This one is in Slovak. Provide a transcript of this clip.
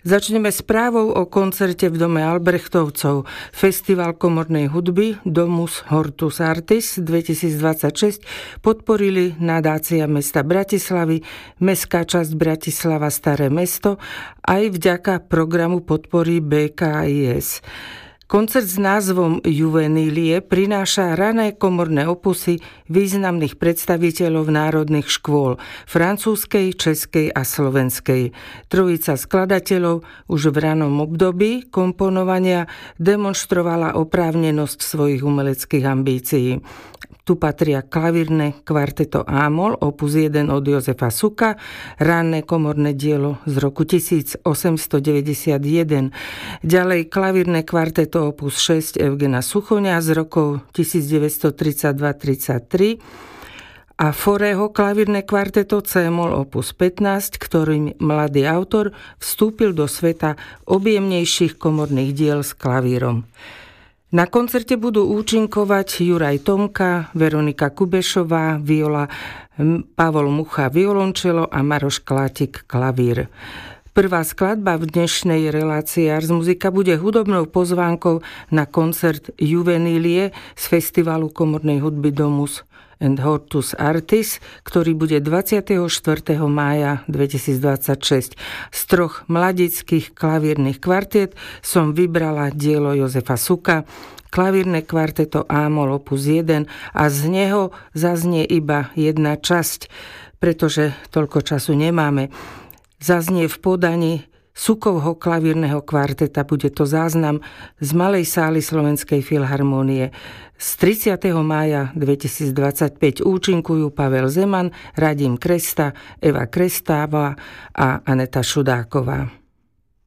Začneme správou o koncerte v dome Albrechtovcov. Festival komornej hudby Domus Hortus Artis 2026 podporili nadácia mesta Bratislavy, mestská časť Bratislava Staré mesto aj vďaka programu podpory BKIS. Koncert s názvom Juvenilie prináša rané komorné opusy významných predstaviteľov národných škôl francúzskej, českej a slovenskej. Trojica skladateľov už v ranom období komponovania demonstrovala oprávnenosť svojich umeleckých ambícií. Tu patria klavírne kvarteto Amol, opus 1 od Jozefa Suka, ranné komorné dielo z roku 1891. Ďalej klavírne kvarteto opus 6 Evgena Suchoňa z rokov 1932-33 a Forého klavírne kvarteto C-moll opus 15, ktorým mladý autor vstúpil do sveta objemnejších komorných diel s klavírom. Na koncerte budú účinkovať Juraj Tomka, Veronika Kubešová, viola, Pavol Mucha, violončelo a Maroš Klátik, klavír. Prvá skladba v dnešnej relácii Ars Musica bude hudobnou pozvánkou na koncert Juvenilie z festivalu komornej hudby Domus Hortus Artis, ktorý bude 24. mája 2026. Z troch mladických klavírnych kvartiet som vybrala dielo Jozefa Suka, klavírne kvarteto Amol opus 1 a z neho zaznie iba jedna časť, pretože toľko času nemáme. Zaznie v podaní Sukovho klavírneho kvarteta, bude to záznam z Malej sály Slovenskej filharmónie. Z 30. mája 2025 účinkujú Pavel Zeman, Radim Kresta, Eva Krestává a Aneta Šudáková.